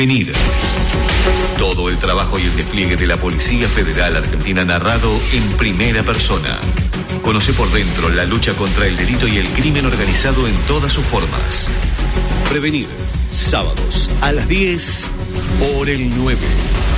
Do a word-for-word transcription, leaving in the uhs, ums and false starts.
Prevenir. Todo el trabajo y el despliegue de la Policía Federal Argentina narrado en primera persona. Conoce por dentro la lucha contra el delito y el crimen organizado en todas sus formas. Prevenir. Sábados a las diez por el nueve.